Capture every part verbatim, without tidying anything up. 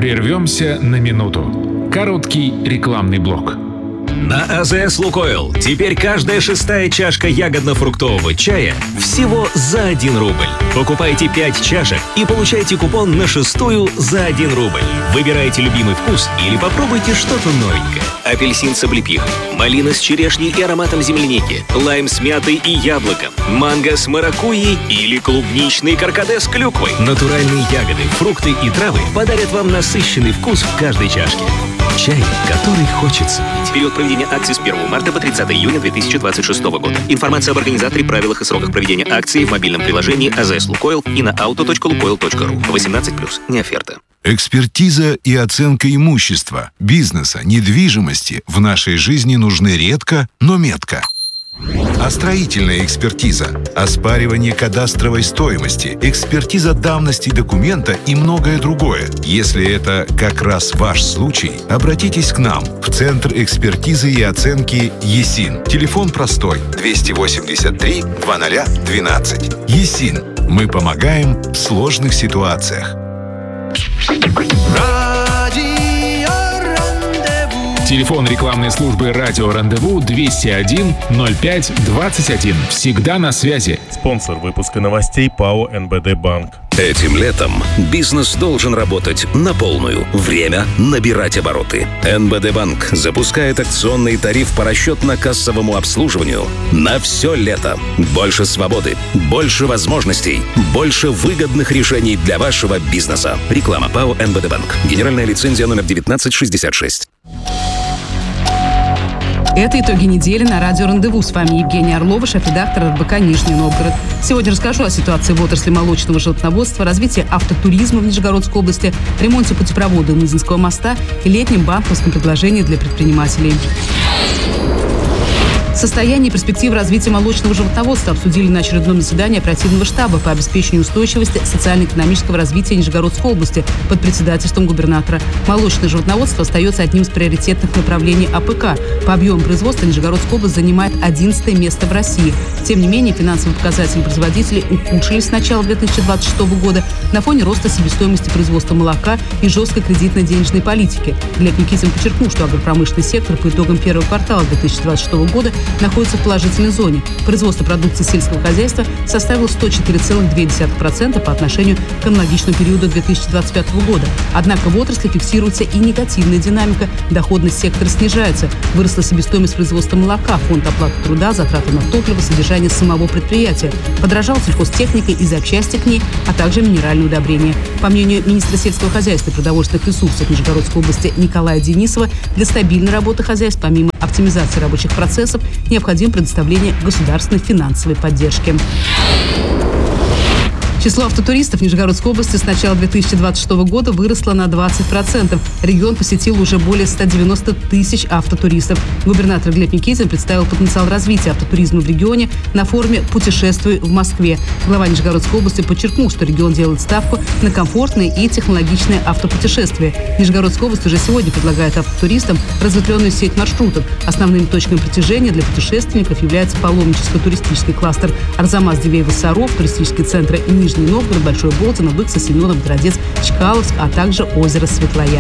Прервемся на минуту. Короткий рекламный блок. На АЗС «Лукойл» теперь каждая шестая чашка ягодно-фруктового чая всего за один рубль. Покупайте пять чашек и получайте купон на шестую за один рубль. Выбирайте любимый вкус или попробуйте что-то новенькое. Апельсин с облепихой, малина с черешней и ароматом земляники, лайм с мятой и яблоком, манго с маракуйей или клубничный каркаде с клюквой. Натуральные ягоды, фрукты и травы подарят вам насыщенный вкус в каждой чашке. Чай, который хочется пить. Период проведения акции с первого марта по тридцатое июня две тысячи двадцать шестого года. Информация об организаторе, правилах и сроках проведения акции в мобильном приложении АЗС «Лукойл» и на auto точка лукойл точка ру. восемнадцать плюс. Не оферта. Экспертиза и оценка имущества, бизнеса, недвижимости в нашей жизни нужны редко, но метко. А строительная экспертиза, оспаривание кадастровой стоимости, экспертиза давности документа и многое другое. Если это как раз ваш случай, обратитесь к нам в Центр экспертизы и оценки ЕСИН. Телефон простой двести восемьдесят три двадцать двенадцать. ЕСИН. Мы помогаем в сложных ситуациях. Телефон рекламной службы «Радио Рандеву» двести один ноль пять двадцать один. Всегда на связи. Спонсор выпуска новостей ПАО эн бэ дэ Банк. Этим летом бизнес должен работать на полную. Время набирать обороты. эн бэ дэ Банк запускает акционный тариф по расчетно-кассовому обслуживанию на все лето. Больше свободы, больше возможностей, больше выгодных решений для вашего бизнеса. Реклама ПАО эн бэ дэ Банк. Генеральная лицензия номер девятнадцать шестьдесят шесть. Это итоги недели на радио «Рандеву». С вами Евгения Орлова, шеф-редактор эр бэ ка «Нижний Новгород». Сегодня расскажу о ситуации в отрасли молочного животноводства, развитии автотуризма в Нижегородской области, ремонте путепровода Мызинского моста и летнем банковском предложении для предпринимателей. Состояние и перспективы развития молочного животноводства обсудили на очередном заседании оперативного штаба по обеспечению устойчивости социально-экономического развития Нижегородской области под председательством губернатора. Молочное животноводство остается одним из приоритетных направлений а пэ ка. По объему производства Нижегородская область занимает одиннадцатое место в России. Тем не менее, финансовые показатели производителей ухудшились с начала две тысячи двадцать шестого года на фоне роста себестоимости производства молока и жесткой кредитно-денежной политики. Глеб Никитин подчеркнул, что агропромышленный сектор по итогам первого квартала две тысячи двадцать шестого года находится в положительной зоне. Производство продукции сельского хозяйства составило сто четыре целых две десятых процента по отношению к аналогичному периоду две тысячи двадцать пятого года. Однако в отрасли фиксируется и негативная динамика. Доходность сектора снижается. Выросла себестоимость производства молока, фонд оплаты труда, затраты на топливо, содержание самого предприятия. Подорожала сельхозтехника и запчасти к ней, а также минеральные удобрения. По мнению министра сельского хозяйства и продовольственных ресурсов Нижегородской области Николая Денисова, для стабильной работы хозяйств, помимо оптимизации рабочих процессов, необходимо предоставление государственной финансовой поддержки. Число автотуристов в Нижегородской области с начала две тысячи двадцать шестого года выросло на двадцать процентов. Регион посетил уже более ста девяноста тысяч автотуристов. Губернатор Глеб Никитин представил потенциал развития автотуризма в регионе на форуме «Путешествуй в Москве». Глава Нижегородской области подчеркнул, что регион делает ставку на комфортные и технологичные автопутешествия. Нижегородская область уже сегодня предлагает автотуристам разветвленную сеть маршрутов. Основными точками притяжения для путешественников является паломническо-туристический кластер Арзамас-Дивеево-Саров, туристические центры Нижний Новгород, Большой Болтино, Быкса, Семенов, Городец, Чкаловск, а также озеро Светлояр.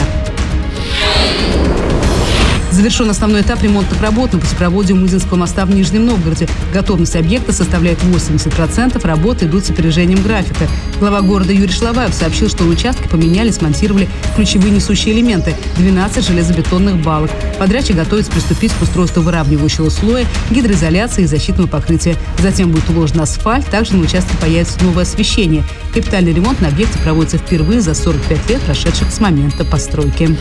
Завершен основной этап ремонтных работ на путепроводе у Мызинского моста в Нижнем Новгороде. Готовность объекта составляет восемьдесят процентов, работы идут с опережением графика. Глава города Юрий Шлаваев сообщил, что на участке поменяли, смонтировали ключевые несущие элементы – двенадцать железобетонных балок. Подрядчик готовится приступить к устройству выравнивающего слоя, гидроизоляции и защитного покрытия. Затем будет уложен асфальт, также на участке появится новое освещение. Капитальный ремонт на объекте проводится впервые за сорок пять лет, прошедших с момента постройки.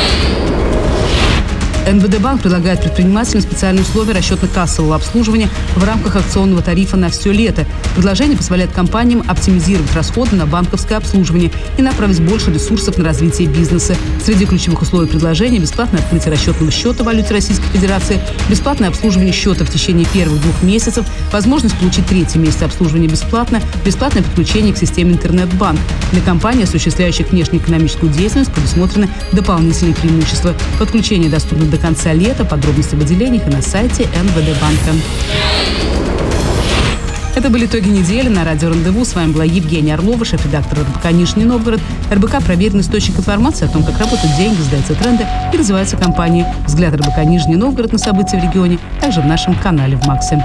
эн бэ дэ Банк предлагает предпринимателям специальные условия расчетно-кассового обслуживания в рамках акционного тарифа на все лето. Предложение позволяет компаниям оптимизировать расходы на банковское обслуживание и направить больше ресурсов на развитие бизнеса. Среди ключевых условий предложения – бесплатное открытие расчетного счета в валюте Российской Федерации, бесплатное обслуживание счета в течение первых двух месяцев, возможность получить третий месяц обслуживания бесплатно, бесплатное подключение к системе интернет-банк. Для компаний, осуществляющих внешнеэкономическую деятельность, предусмотрены дополнительные преимущества. Подключение доступно до конца лета. Подробности в отделениях и на сайте эн бэ дэ банка. Это были итоги недели на радио «Рандеву». С вами была Евгения Орлова, шеф-редактор эр бэ ка «Нижний Новгород». эр бэ ка – проверенный источник информации о том, как работают деньги, сдаются тренды и развиваются компании. Взгляд эр бэ ка «Нижний Новгород» на события в регионе также в нашем канале в Максе.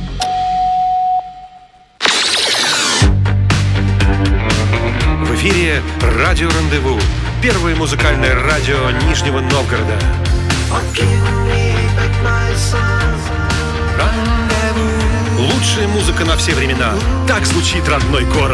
В эфире радио «Рандеву». Первое музыкальное радио Нижнего Новгорода. Лучшая музыка на все времена. Так звучит родной город.